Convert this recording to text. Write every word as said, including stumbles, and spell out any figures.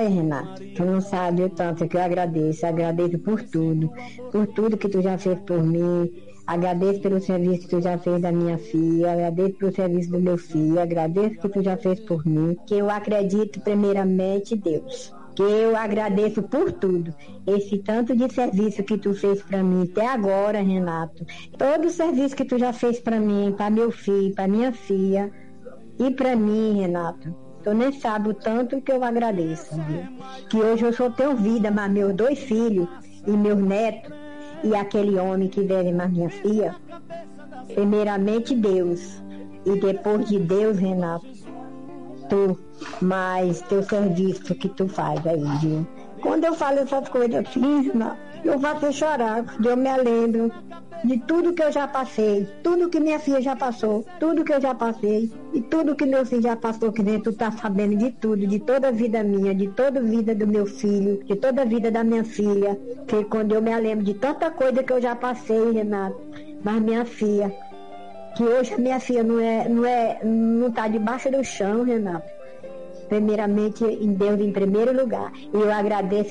Renato? Tu não sabe o tanto que eu agradeço. Agradeço por tudo. Por tudo que tu já fez por mim. Agradeço pelo serviço que tu já fez da minha filha. Agradeço pelo serviço do meu filho. Agradeço o que tu já fez por mim. Que eu acredito primeiramente em Deus. Que eu agradeço por tudo. Esse tanto de serviço que tu fez para mim até agora, Renato. Todo o serviço que tu já fez para mim, para meu filho, para minha filha e para mim, Renato. Tu nem sabe o tanto que eu agradeço. Viu? Que hoje eu só tenho vida, mas meus dois filhos e meus netos e aquele homem que deve mais minha filha, primeiramente Deus. E depois de Deus, Renato, tu, mais teu serviço que tu faz aí, viu? Quando eu falo essas coisas assim, Renato, eu faço chorar, eu me lembro de tudo que eu já passei, tudo que minha filha já passou, tudo que eu já passei e tudo que meu filho já passou, que nem tu tá sabendo de tudo, de toda a vida minha, de toda a vida do meu filho, de toda a vida da minha filha, que quando eu me lembro de tanta coisa que eu já passei, Renato, mas minha filha, que hoje minha filha não é, não é, não tá debaixo do chão, Renato, primeiramente em Deus em primeiro lugar, e eu agradeço